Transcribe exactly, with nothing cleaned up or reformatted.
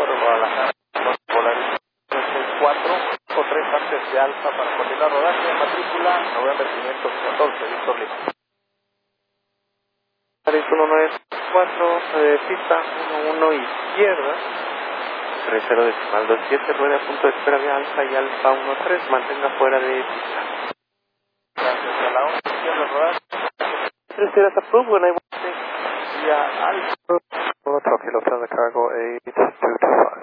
Aeropuerto de Guadalajara, Polaris cuatro o tres partes de Alfa para continuar rodaje, matrícula November quinientos catorce, Víctor Lima. Polaris uno nueve cuatro, eh, pista uno uno izquierda, tres cero decimal dos siete, rueda a punto de espera de Alfa y Alfa uno tres, mantenga fuera de pista. Gracias a la uno izquierda rodaje. Tres zeros approved when I want to take via Alfa. Talk hello, turn the cargo eight two two five.